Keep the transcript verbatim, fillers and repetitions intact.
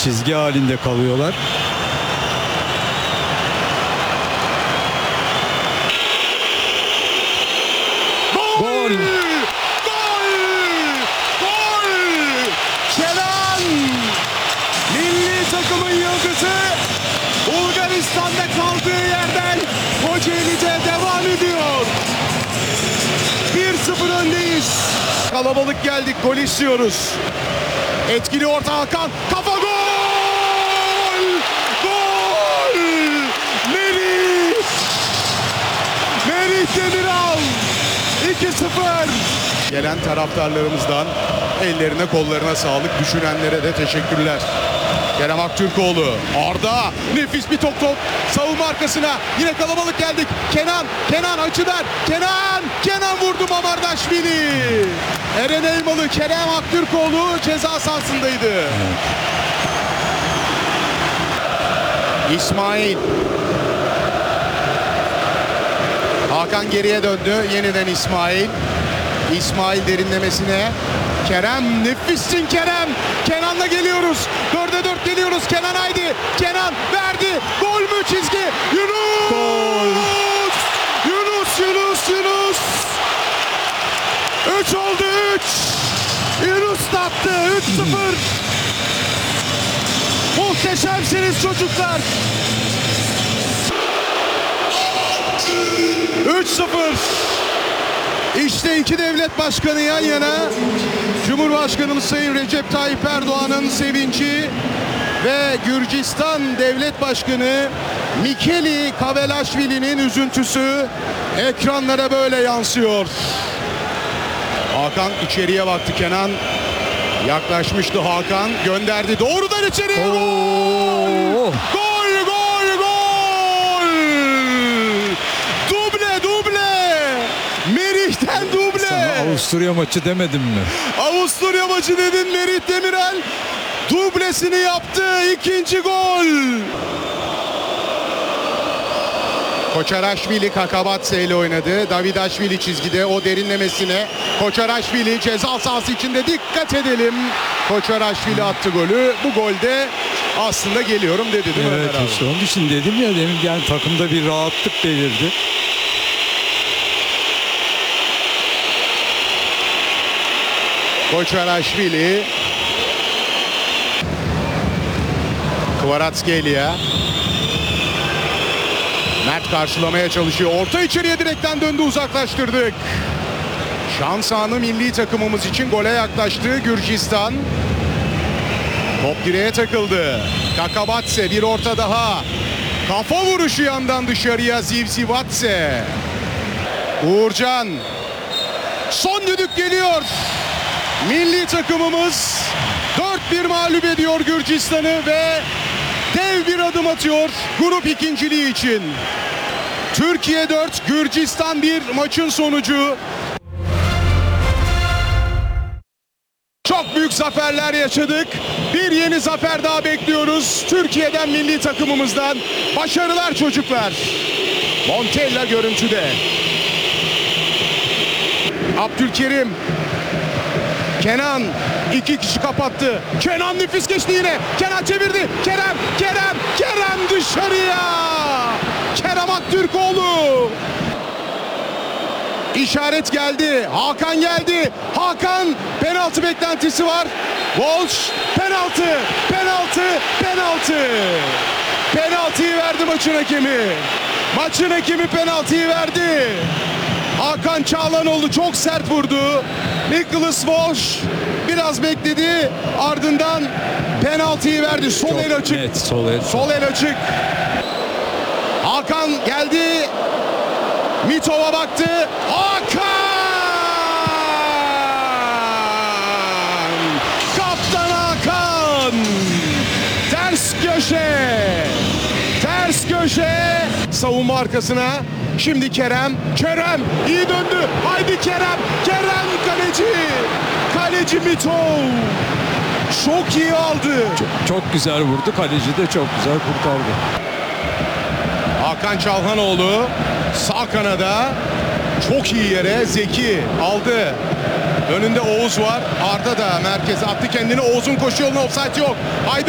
çizgi halinde kalıyorlar. Gol! Gol! Gol! Gol! Kenan! Milli takımın yıldızı Bulgaristan'da kaldığı yerden Kocaeli'de devam ediyor. bir sıfır öndeyiz. Kalabalık geldik, gol istiyoruz. Etkili orta Hakan, kafa gol! Gol! Merih! Merih Demiral! iki sıfır. Gelen taraftarlarımızdan ellerine kollarına sağlık, düşünenlere de teşekkürler. Kerem Aktürkoğlu, Arda, nefis bir top top, savunma arkasına, yine kalabalık geldik. Kenan, Kenan açıdan, Kenan, Kenan vurdu Mamardaşvili. Eren Elmalı, Kerem Aktürkoğlu ceza sahasındaydı. Evet. İsmail. Hakan geriye döndü, yeniden İsmail. İsmail derinlemesine. Kerem, nefissin Kerem. Kenan'la geliyoruz. Dörde dört geliyoruz. Kenan haydi. Kenan verdi. Gol mü çizgi? Yunus! Gol! Yunus, Yunus, Yunus! Üç oldu, üç! Yunus da attı. Üç sıfır. Muhteşemsiniz çocuklar. Üç sıfır. İşte iki devlet başkanı yan yana. Cumhurbaşkanımız Sayın Recep Tayyip Erdoğan'ın sevinci ve Gürcistan Devlet Başkanı Mikeli Kavelaşvili'nin üzüntüsü ekranlara böyle yansıyor. Hakan içeriye baktı, Kenan yaklaşmıştı, Hakan gönderdi doğrudan içeriye. Gol! Gol, gol, gol! Duble, duble! Merih'ten duble! Sana Avusturya maçı demedim mi? Avusturya maçı dedin, Merih Demirel dublesini yaptı, ikinci gol. Koçaraşvili Kakabatse ile oynadı. Davidaşvili çizgide, o derinlemesine. Koçaraşvili ceza sahası içinde, dikkat edelim. Koçaraşvili attı golü. Bu golde aslında geliyorum dedi değil mi? Evet, işte onun için dedim ya demin, yani takımda bir rahatlık belirdi. Koçaraşvili. Kvaratskhelia. Mert karşılamaya çalışıyor. Orta içeriye direkten döndü, uzaklaştırdık. Şans anı milli takımımız için, gole yaklaştı Gürcistan. Top direğe takıldı. Kakabatse, bir orta daha. Kafa vuruşu yandan dışarıya, Zivzivatse. Uğurcan. Son düdük geliyor. Milli takımımız dört bir mağlup ediyor Gürcistan'ı ve dev bir adım atıyor grup ikinciliği için. Türkiye dört, Gürcistan bir maçın sonucu. Çok büyük zaferler yaşadık. Bir yeni zafer daha bekliyoruz Türkiye'den, milli takımımızdan. Başarılar çocuklar. Montella görüntüde. Abdülkerim. Kenan iki kişi kapattı. Kenan nefis geçti yine. Kenan çevirdi. Kerem, Kerem, Kerem dışarıya. Kerem Aktürkoğlu. İşaret geldi. Hakan geldi. Hakan, penaltı beklentisi var. Walsh, penaltı, penaltı, penaltı. Penaltıyı verdi maçın hakemi. Maçın hakemi penaltıyı verdi. Hakan Çağlanoğlu çok sert vurdu. Nicholas Walsh biraz bekledi. Ardından penaltıyı verdi. Sol Çok el açık. net, sol el. Sol el açık. Hakan geldi. Mitov'a baktı. Hakan! Kaptan Hakan! Ters köşe! Ters köşe! Savunma arkasına. Şimdi Kerem. Kerem iyi döndü. Haydi Kerem. Kerem kaleci. Kaleci Mitov. Çok iyi aldı. Çok, çok güzel vurdu. Kaleci de çok güzel kurtardı. Hakan Çalhanoğlu sağ kanada, çok iyi yere, Zeki aldı. Önünde Oğuz var. Arda da merkeze attı kendini. Oğuz'un koşu yoluna, ofsayt yok. Haydi